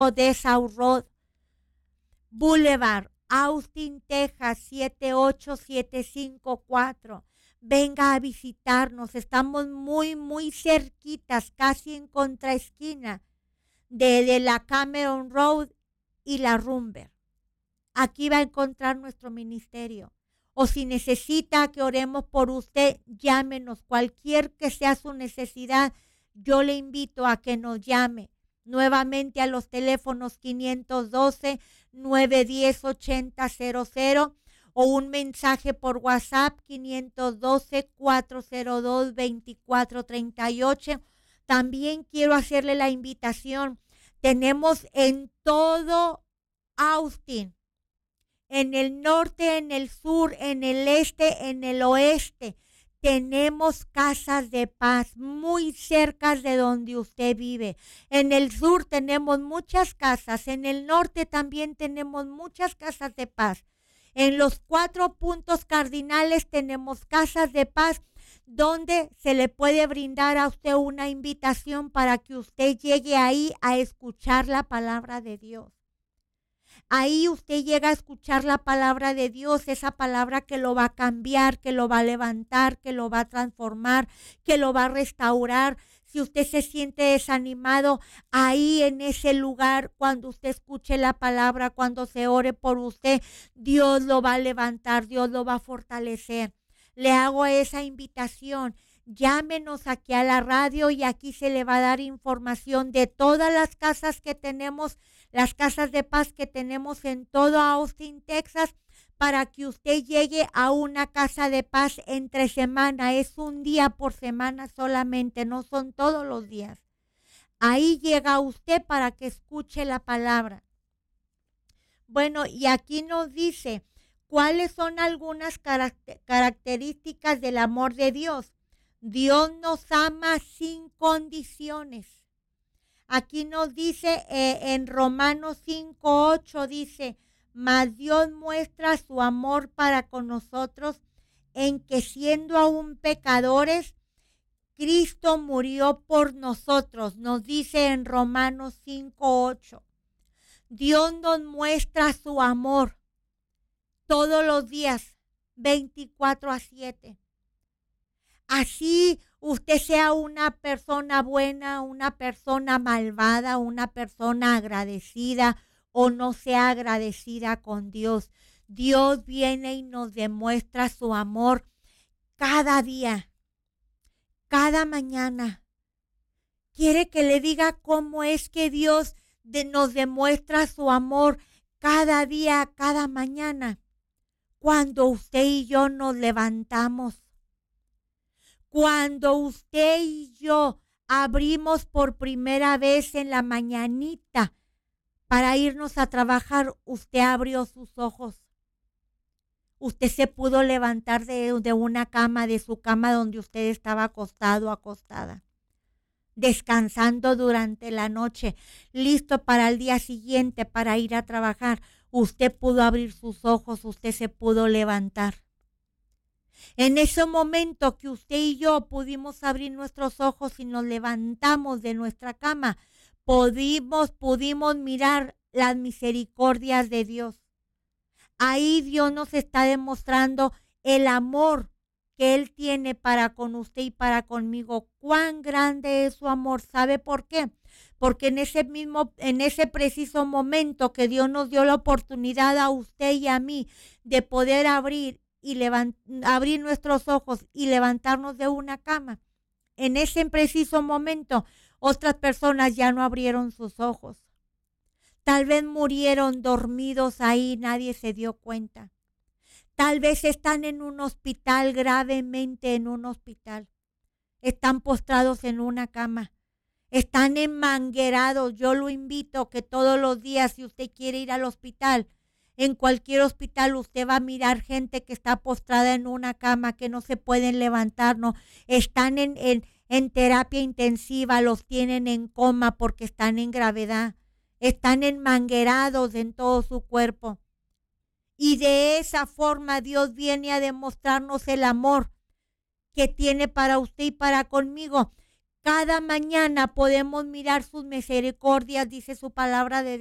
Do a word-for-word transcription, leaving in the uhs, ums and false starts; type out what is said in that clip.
Dessau Road Boulevard, Austin, Texas, siete ocho siete cinco cuatro. Venga a visitarnos. Estamos muy, muy cerquitas, casi en contraesquina de, de la Cameron Road y la Rumber. Aquí va a encontrar nuestro ministerio. O si necesita que oremos por usted, llámenos. Cualquier que sea su necesidad, yo le invito a que nos llame. Nuevamente a los teléfonos quinientos doce, nueve uno cero, ocho cero cero o un mensaje por WhatsApp quinientos doce, cuatro cero dos, veinticuatro treinta y ocho. También quiero hacerle la invitación. Tenemos en todo Austin, en el norte, en el sur, en el este, en el oeste. Tenemos casas de paz muy cerca de donde usted vive. En el sur tenemos muchas casas, en el norte también tenemos muchas casas de paz. En los cuatro puntos cardinales tenemos casas de paz donde se le puede brindar a usted una invitación para que usted llegue ahí a escuchar la palabra de Dios. Ahí usted llega a escuchar la palabra de Dios, esa palabra que lo va a cambiar, que lo va a levantar, que lo va a transformar, que lo va a restaurar. Si usted se siente desanimado, ahí en ese lugar, cuando usted escuche la palabra, cuando se ore por usted, Dios lo va a levantar, Dios lo va a fortalecer. Le hago esa invitación. Llámenos aquí a la radio y aquí se le va a dar información de todas las casas que tenemos, las casas de paz que tenemos en todo Austin, Texas, para que usted llegue a una casa de paz entre semana. Es un día por semana solamente, no son todos los días. Ahí llega usted para que escuche la palabra. Bueno, y aquí nos dice cuáles son algunas caract- características del amor de Dios. Dios nos ama sin condiciones. Aquí nos dice eh, en Romanos cinco ocho, dice, mas Dios muestra su amor para con nosotros en que siendo aún pecadores, Cristo murió por nosotros. Nos dice en Romanos cinco ocho. Dios nos muestra su amor todos los días, veinticuatro a siete. Así usted sea una persona buena, una persona malvada, una persona agradecida o no sea agradecida con Dios. Dios viene y nos demuestra su amor cada día, cada mañana. Quiere que le diga cómo es que Dios de, nos demuestra su amor cada día, cada mañana. Cuando usted y yo nos levantamos. Cuando usted y yo abrimos por primera vez en la mañanita para irnos a trabajar, usted abrió sus ojos. Usted se pudo levantar de, de una cama, de su cama donde usted estaba acostado o acostada, descansando durante la noche, listo para el día siguiente para ir a trabajar. Usted pudo abrir sus ojos, usted se pudo levantar. En ese momento que usted y yo pudimos abrir nuestros ojos y nos levantamos de nuestra cama, pudimos, pudimos mirar las misericordias de Dios. Ahí Dios nos está demostrando el amor que Él tiene para con usted y para conmigo. Cuán grande es su amor. ¿Sabe por qué? Porque en ese mismo, en ese preciso momento que Dios nos dio la oportunidad a usted y a mí de poder abrir y levant, abrir nuestros ojos y levantarnos de una cama, en ese preciso momento otras personas ya no abrieron sus ojos. Tal vez murieron dormidos ahí, nadie se dio cuenta. Tal vez están en un hospital, gravemente en un hospital. Están postrados en una cama. Están enmanguerados. Yo lo invito que todos los días, si usted quiere ir al hospital, en cualquier hospital usted va a mirar gente que está postrada en una cama, que no se pueden levantar, no. Están en, en, en terapia intensiva, los tienen en coma porque están en gravedad. Están enmanguerados en todo su cuerpo. Y de esa forma Dios viene a demostrarnos el amor que tiene para usted y para conmigo. Cada mañana podemos mirar sus misericordias, dice su palabra de